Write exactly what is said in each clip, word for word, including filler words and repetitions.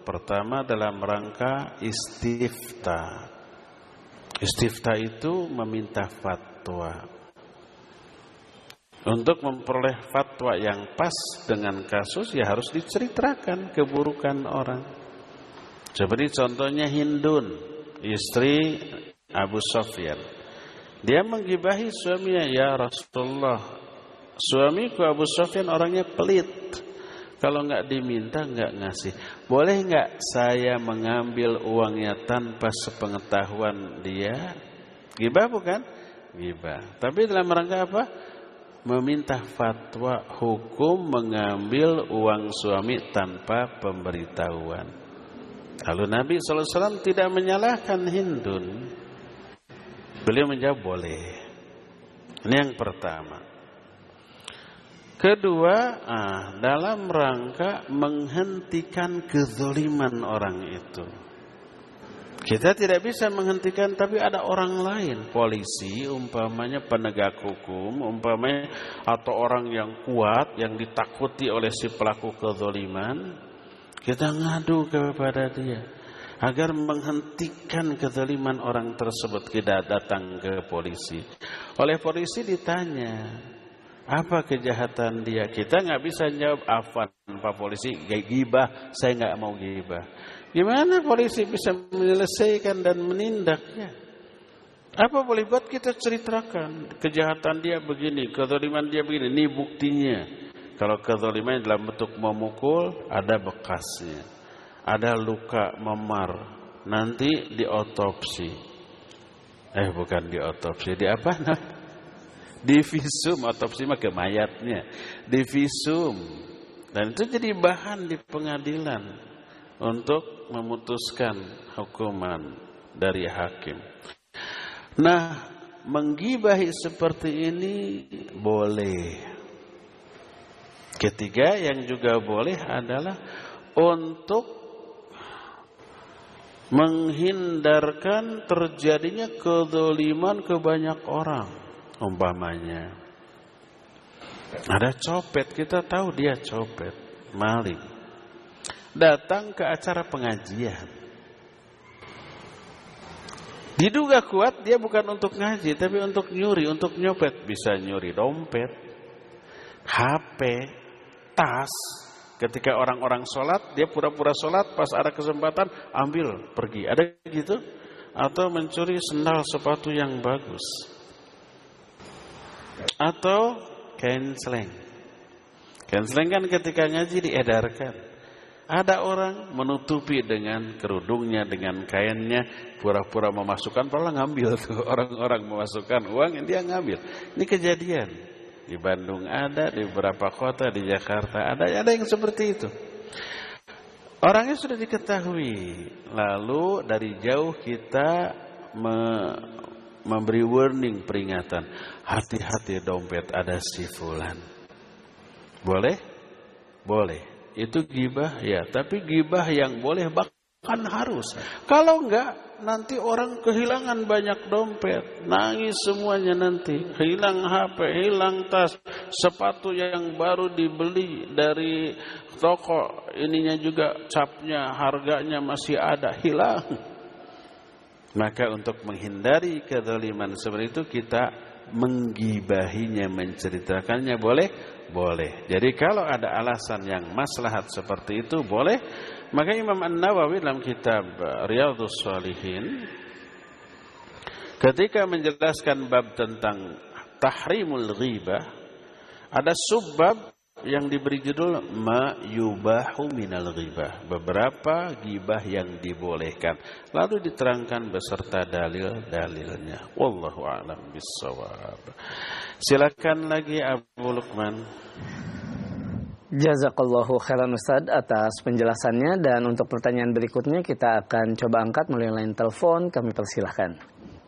Pertama dalam rangka istifta. Istifta itu meminta fatwa. Untuk memperoleh fatwa yang pas dengan kasus ya harus diceritakan keburukan orang. Seperti contohnya Hindun, istri Abu Sufyan. Dia menggibahi suaminya, ya Rasulullah, suamiku Abu Sufyan orangnya pelit. Kalau enggak diminta enggak ngasih. Boleh enggak saya mengambil uangnya tanpa sepengetahuan dia? Gibah bukan? Gibah. Tapi dalam rangka apa? Meminta fatwa hukum mengambil uang suami tanpa pemberitahuan. Lalu Nabi shallallahu alaihi wasallam tidak menyalahkan Hindun. Beliau menjawab boleh. Ini yang pertama. Kedua, ah, dalam rangka menghentikan kezaliman orang itu. Kita tidak bisa menghentikan, tapi ada orang lain, polisi umpamanya, penegak hukum umpamanya, atau orang yang kuat yang ditakuti oleh si pelaku kezaliman. Kita ngadu kepada dia agar menghentikan kezaliman orang tersebut. Kita datang ke polisi. Oleh polisi ditanya, apa kejahatan dia? Kita nggak bisa jawab, afan Pak Polisi, gibah, saya nggak mau gibah. Gimana polisi bisa menyelesaikan dan menindaknya? Apa boleh buat kita ceritakan kejahatan dia begini, kezaliman dia begini, ini buktinya. Kalau kezaliman dalam bentuk memukul, ada bekasnya, ada luka memar, nanti diotopsi. Eh bukan diotopsi, di apa? Nah, divisum, otopsi mah ke mayatnya, divisum, dan itu jadi bahan di pengadilan untuk memutuskan hukuman dari hakim. Nah, menggibahi seperti ini boleh. Ketiga yang juga boleh adalah untuk menghindarkan terjadinya kezaliman ke banyak orang. Umpamanya ada copet, kita tahu dia copet, maling, datang ke acara pengajian. Diduga kuat dia bukan untuk ngaji, tapi untuk nyuri, untuk nyopet. Bisa nyuri dompet, H P, tas. Ketika orang-orang sholat, dia pura-pura sholat, pas ada kesempatan ambil, pergi. Ada gitu? Atau mencuri sendal sepatu yang bagus, atau kain seleng. Kain seleng kan ketika ngaji diedarkan. Ada orang menutupi dengan kerudungnya, dengan kainnya, pura-pura memasukkan, padahal ngambil tuh. Orang-orang memasukkan uang, dia ngambil. Ini kejadian. Di Bandung ada, di beberapa kota, di Jakarta ada, ada yang seperti itu. Orangnya sudah diketahui. Lalu dari jauh kita me, memberi warning, peringatan. Hati-hati dompet ada si fulan. Boleh? Boleh. Itu gibah ya, tapi gibah yang boleh bahkan harus. Kalau enggak, nanti orang kehilangan banyak dompet, nangis semuanya nanti. Hilang H P, hilang tas, sepatu yang baru dibeli dari toko, ininya juga capnya, harganya masih ada, hilang. Maka untuk menghindari kezaliman seperti itu, kita menggibahinya, menceritakannya boleh? Boleh. Jadi kalau ada alasan yang maslahat seperti itu boleh. Maka Imam An-Nawawi dalam kitab Riyadhus Shalihin ketika menjelaskan bab tentang tahrimul ghibah, ada subbab yang diberi judul ma yubahu minal ghibah, beberapa gibah yang dibolehkan, lalu diterangkan beserta dalil-dalilnya. Wallahu a'lam bissawab. Silakan lagi Abu Lukman. Jazakallahu khairan Ustaz atas penjelasannya, dan untuk pertanyaan berikutnya kita akan coba angkat melalui line telepon, kami persilahkan.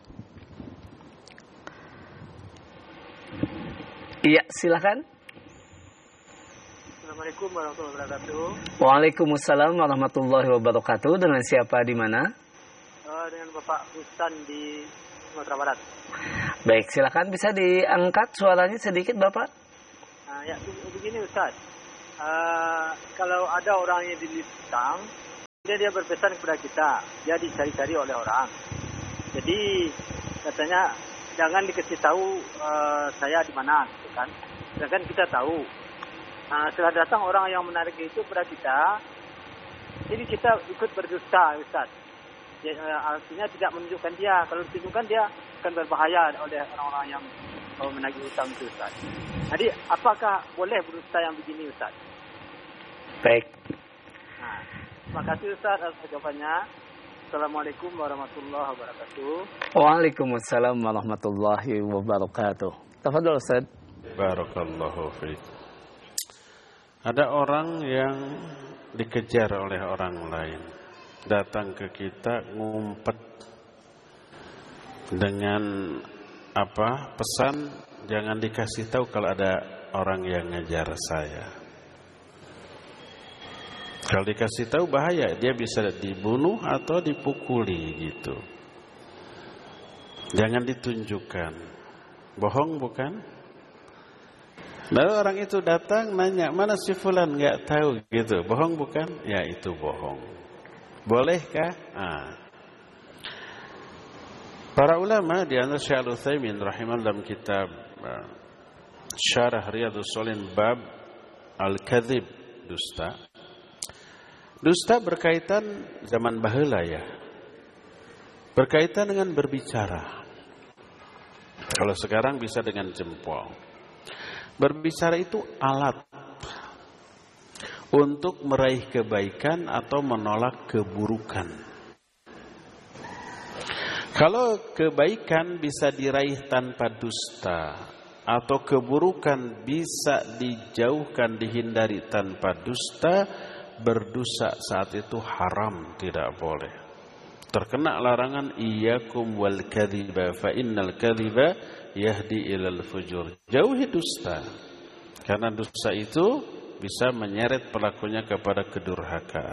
Iya, silakan. Assalamualaikum warahmatullahi wabarakatuh. Waalaikumsalam warahmatullahi wabarakatuh. Dengan siapa di mana? Uh, dengan Bapak Hustan di Sumatera Barat. Baik, silakan, bisa diangkat suaranya sedikit Bapak. Uh, ya begini Ustaz, uh, kalau ada orang yang dilintang, dia dia berpesan kepada kita, dia dicari-cari oleh orang. Jadi katanya jangan dikasih tahu uh, saya di mana, gitu kan. Sedangkan kita tahu. Nah, setelah datang orang yang menarik itu kepada kita, jadi kita ikut berdusta, Ustaz. Ya, artinya tidak menunjukkan dia. Kalau ditunjukkan dia akan berbahaya oleh orang-orang yang oh, menagih hutang itu, Ustaz. Jadi, apakah boleh berdusta yang begini, Ustaz? Baik. Nah, terima kasih, Ustaz, atas jawabannya. Assalamualaikum warahmatullahi wabarakatuh. Waalaikumsalam warahmatullahi wabarakatuh. Tafadhol, Ustaz. Barakallahu fiik. Ada orang yang dikejar oleh orang lain, datang ke kita ngumpet dengan apa? Pesan jangan dikasih tahu kalau ada orang yang ngejar saya. Kalau dikasih tahu bahaya, dia bisa dibunuh atau dipukuli gitu. Jangan ditunjukkan. Bohong bukan? Lalu orang itu datang nanya, mana si fulan, nggak tahu gitu. Bohong bukan? Ya itu bohong. Bolehkah? Ah. Para ulama di antara Syekh Al-Utsaimin rahimahullah dalam kitab uh, Syarah Riyadhus Shalihin bab Al-Kadzib, dusta. Dusta berkaitan zaman baheula ya. Berkaitan dengan berbicara. Kalau sekarang bisa dengan jempol. Berbicara itu alat untuk meraih kebaikan atau menolak keburukan. Kalau kebaikan bisa diraih tanpa dusta, atau keburukan bisa dijauhkan, dihindari tanpa dusta, berdosa saat itu haram, tidak boleh. Terkena larangan iyyakum wal kadziba fa innal kadziba yahdi ilal fujur. Jauhi dusta, karena dusta itu bisa menyeret pelakunya kepada kedurhakaan.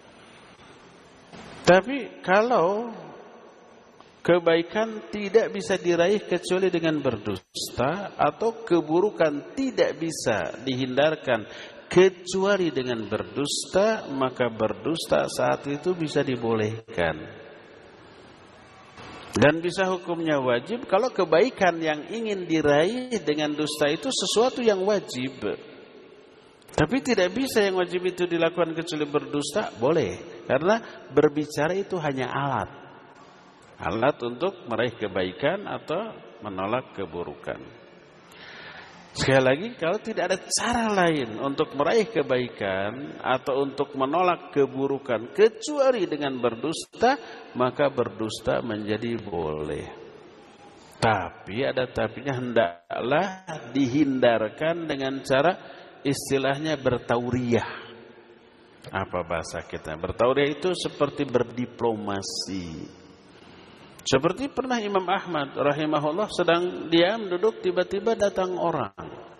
Tapi kalau kebaikan tidak bisa diraih kecuali dengan berdusta, atau keburukan tidak bisa dihindarkan kecuali dengan berdusta, maka berdusta saat itu bisa dibolehkan. Dan bisa hukumnya wajib kalau kebaikan yang ingin diraih dengan dusta itu sesuatu yang wajib. Tapi tidak bisa yang wajib itu dilakukan kecuali berdusta, boleh. Karena berbicara itu hanya alat. Alat untuk meraih kebaikan atau menolak keburukan. Sekali lagi, kalau tidak ada cara lain untuk meraih kebaikan atau untuk menolak keburukan kecuali dengan berdusta, maka berdusta menjadi boleh. Tapi ada tapinya, hendaklah dihindarkan dengan cara istilahnya bertauriah. Apa bahasa kita? Bertauriah itu seperti berdiplomasi. Seperti pernah Imam Ahmad rahimahullah sedang diam duduk, tiba-tiba datang orang.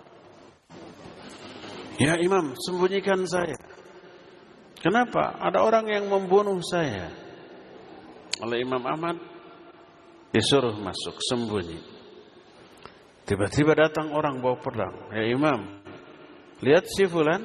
Ya Imam, sembunyikan saya. Kenapa? Ada orang yang membunuh saya. Oleh Imam Ahmad disuruh masuk, sembunyi. Tiba-tiba datang orang bawa pedang. Ya Imam, lihat si fulan.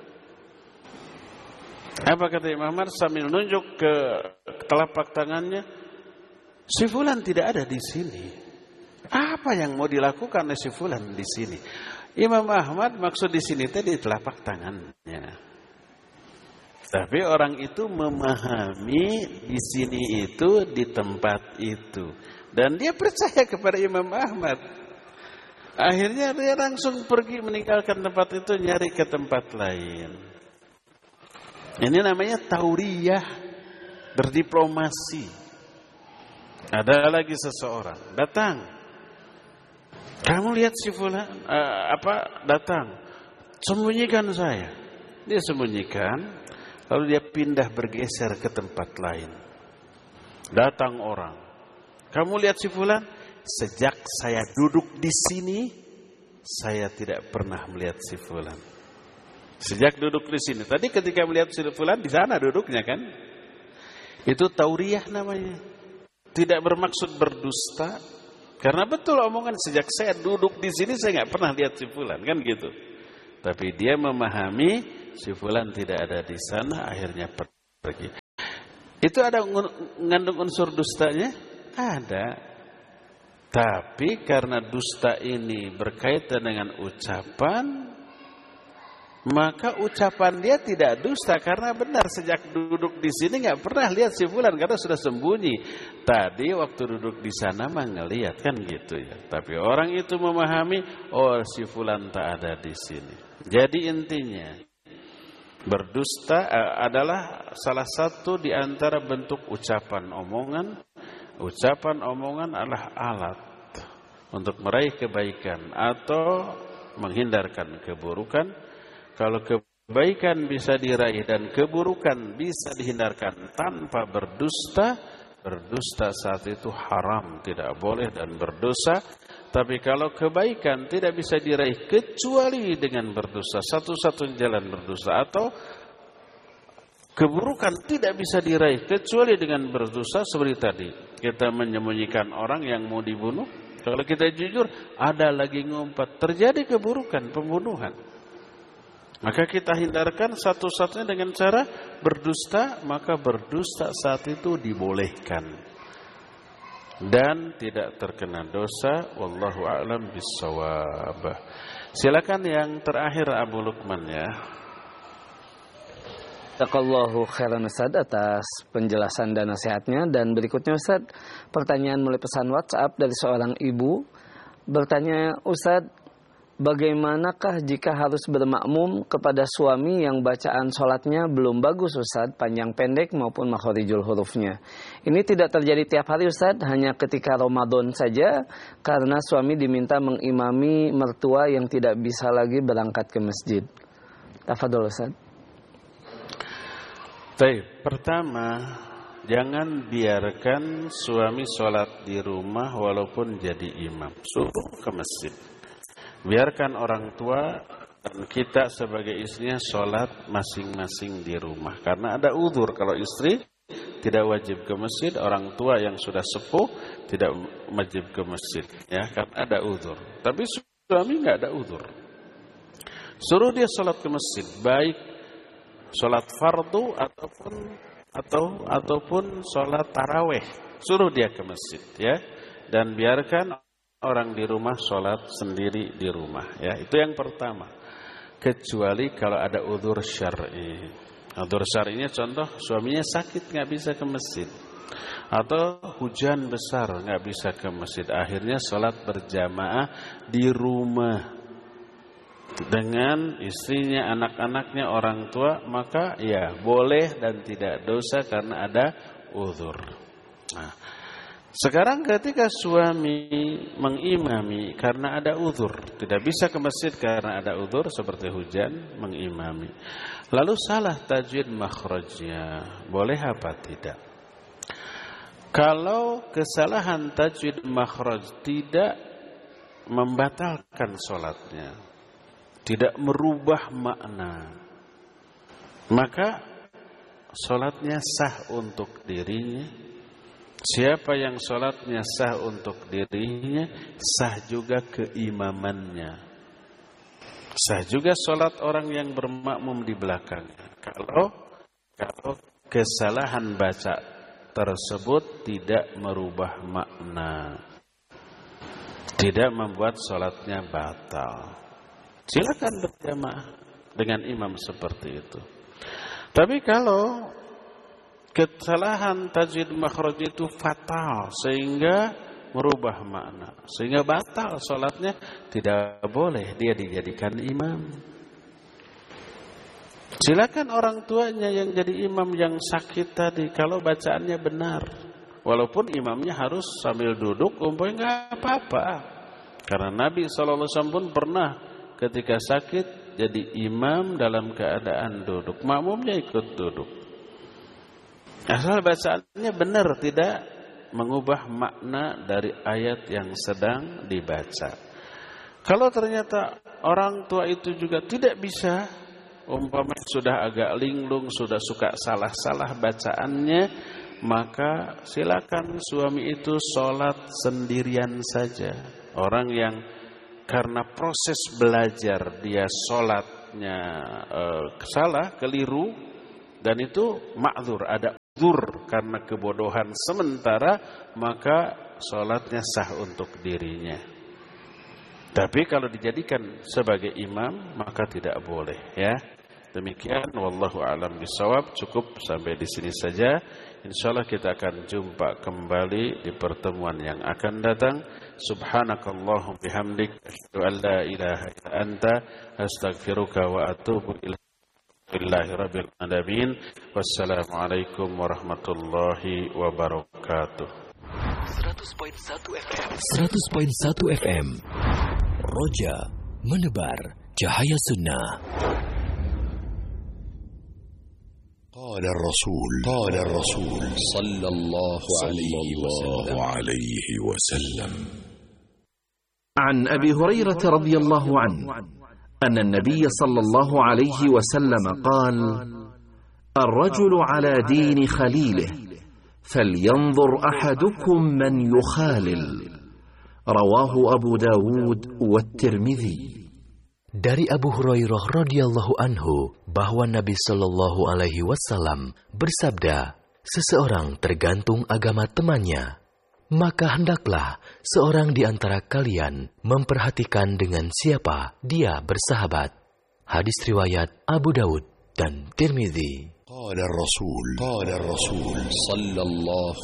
Apa kata Imam Ahmad sambil nunjuk ke telapak tangannya? Si fulan tidak ada di sini. Apa yang mau dilakukan oleh si fulan di sini? Imam Ahmad maksud di sini tadi telapak tangannya. Tapi orang itu memahami di sini itu, di tempat itu, dan dia percaya kepada Imam Ahmad. Akhirnya dia langsung pergi meninggalkan tempat itu, nyari ke tempat lain. Ini namanya tauriyah, berdiplomasi. Ada lagi seseorang datang. Kamu lihat si fulan uh, apa datang? Sembunyikan saya. Dia sembunyikan, lalu dia pindah bergeser ke tempat lain. Datang orang. Kamu lihat si fulan? Sejak saya duduk di sini, saya tidak pernah melihat si fulan. Sejak duduk di sini. Tadi ketika melihat si fulan di sana duduknya kan? Itu tauriyah namanya. Tidak bermaksud berdusta, karena betul omongan sejak saya duduk di sini saya nggak pernah lihat si fulan kan gitu. Tapi dia memahami si fulan tidak ada di sana, akhirnya pergi. Itu ada mengandung unsur dustanya? Ada. Tapi karena dusta ini berkaitan dengan ucapan, maka ucapan dia tidak dusta karena benar. Sejak duduk di sini nggak pernah lihat si fulan karena sudah sembunyi. Tadi waktu duduk di sana mah ngelihat, kan gitu ya. Tapi orang itu memahami, oh si fulan tak ada di sini. Jadi intinya, berdusta adalah salah satu di antara bentuk ucapan omongan. Ucapan omongan adalah alat untuk meraih kebaikan atau menghindarkan keburukan. Kalau kebaikan bisa diraih dan keburukan bisa dihindarkan tanpa berdusta, berdusta saat itu haram, tidak boleh dan berdosa. Tapi kalau kebaikan tidak bisa diraih kecuali dengan berdosa, satu-satunya jalan berdosa, atau keburukan tidak bisa diraih kecuali dengan berdosa seperti tadi. Kita menyembunyikan orang yang mau dibunuh. Kalau kita jujur, ada lagi ngumpet, terjadi keburukan, pembunuhan. Maka kita hindarkan satu-satunya dengan cara berdusta, maka berdusta saat itu dibolehkan. Dan tidak terkena dosa. Wallahu a'lam bissawab. Silakan yang terakhir Abu Lukman ya. Jazakallahu khairan Ustaz atas penjelasan dan nasihatnya. Dan berikutnya Ustaz, pertanyaan melalui pesan WhatsApp dari seorang ibu. Bertanya, Ustaz, bagaimanakah jika harus bermakmum kepada suami yang bacaan sholatnya belum bagus Ustaz, panjang pendek maupun makhorijul hurufnya? Ini tidak terjadi tiap hari Ustaz, hanya ketika Ramadan saja, karena suami diminta mengimami mertua yang tidak bisa lagi berangkat ke masjid. Tafadhol Ustaz. Baik, pertama, jangan biarkan suami sholat di rumah walaupun jadi imam. Suruh ke masjid. Biarkan orang tua dan kita sebagai istrinya sholat masing-masing di rumah. Karena ada uzur. Kalau istri tidak wajib ke masjid, orang tua yang sudah sepuh tidak wajib ke masjid. Ya, karena ada uzur. Tapi suami nggak ada uzur. Suruh dia sholat ke masjid, baik sholat fardu ataupun atau ataupun sholat taraweh. Suruh dia ke masjid, ya, dan biarkan orang di rumah sholat sendiri di rumah, ya. Itu yang pertama. Kecuali kalau ada udzur syar'i. Udzur syar'inya contoh suaminya sakit nggak bisa ke masjid, atau hujan besar nggak bisa ke masjid. Akhirnya sholat berjamaah di rumah dengan istrinya, anak-anaknya, orang tua, maka ya boleh dan tidak dosa karena ada udzur. Nah, sekarang ketika suami mengimami karena ada udzur, tidak bisa ke masjid karena ada udzur seperti hujan, mengimami. Lalu salah tajwid makhrajnya, boleh apa tidak? Kalau kesalahan tajwid makhraj tidak membatalkan sholatnya, tidak merubah makna, maka sholatnya sah untuk dirinya. Siapa yang sholatnya sah untuk dirinya, sah juga keimamannya, sah juga sholat orang yang bermakmum di belakangnya. Kalau kalau kesalahan baca tersebut tidak merubah makna, tidak membuat sholatnya batal, silakan berjamaah dengan imam seperti itu. Tapi kalau kesalahan tajwid makhraj itu fatal sehingga merubah makna, sehingga batal sholatnya, tidak boleh dia dijadikan imam. Silakan orang tuanya yang jadi imam yang sakit tadi, kalau bacaannya benar, walaupun imamnya harus sambil duduk, umpamanya nggak apa-apa. Karena Nabi shallallahu alaihi wasallam pun pernah ketika sakit jadi imam dalam keadaan duduk, makmumnya ikut duduk. Asal bacaannya benar, tidak mengubah makna dari ayat yang sedang dibaca. Kalau ternyata orang tua itu juga tidak bisa, umpamanya sudah agak linglung, sudah suka salah-salah bacaannya, maka silakan suami itu sholat sendirian saja. Orang yang karena proses belajar dia sholatnya e, salah, keliru, dan itu ma'dzur, ada uzur karena kebodohan sementara, maka sholatnya sah untuk dirinya. Tapi kalau dijadikan sebagai imam, maka tidak boleh, ya. Demikian, wallahu a'lam bishawab. Cukup sampai di sini saja. Insyaallah kita akan jumpa kembali di pertemuan yang akan datang. Subhanakallahumma bihamdik, asyhadu an la ilaha illa anta, astaghfiruka wa atubu ilaik. Billahi rabbil alamin. Wassalamualaikum warahmatullahi wabarakatuh. seratus koma satu F M. seratus koma satu F M. Roja menebar cahaya sunnah. قال الرسول قال الرسول صلى الله عليه وسلم عن أبي هريرة رضي الله عنه أن النبي صلى الله عليه وسلم قال: الرجل على دين خليله فلينظر أحدكم من يخالل. رواه أبو داود والترمذي. Dari Abu Hurairah radhiyallahu anhu bahwa Nabi Shallallahu alaihi wasallam bersabda, seseorang tergantung agama temannya, maka hendaklah seorang di antara kalian memperhatikan dengan siapa dia bersahabat. Hadis riwayat Abu Daud dan Tirmidzi. قال الرسول قال الرسول صلى الله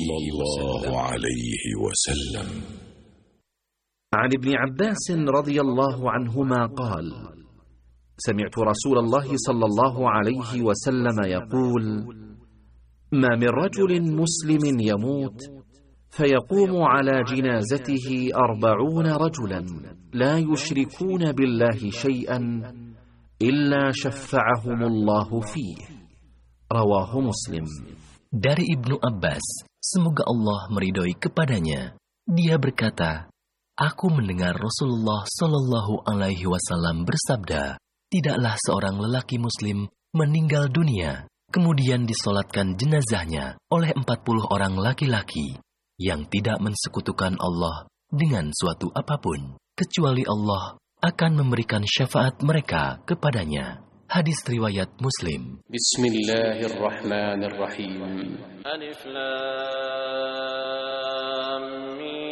عليه وسلم عن ابن عباس رضي الله عنهما قال: سمعت رسول الله صلى الله عليه وسلم يقول: ما من رجل مسلم يموت فيقوم على جنازته أربعون رجلا لا يشركون بالله شيئا إلا شفعهم الله فيه. رواه مسلم. Dari Ibnu Abbas, semoga Allah meridhoi kepadanya, dia berkata, aku mendengar Rasulullah Shallallahu Alaihi Wasallam bersabda, tidaklah seorang lelaki Muslim meninggal dunia, kemudian disolatkan jenazahnya oleh empat puluh orang laki-laki yang tidak mensekutukan Allah dengan suatu apapun, kecuali Allah akan memberikan syafaat mereka kepadanya. Hadis riwayat Muslim. Bismillahirrahmanirrahim. Alif Lam Mim.